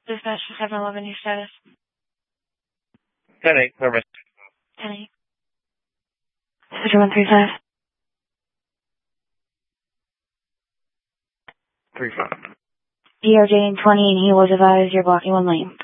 Dispatch to 711, your status? 10-8, service. 10-8. Switcher 135. 3-5. DRJ in 20, and he was advised you're blocking one lane.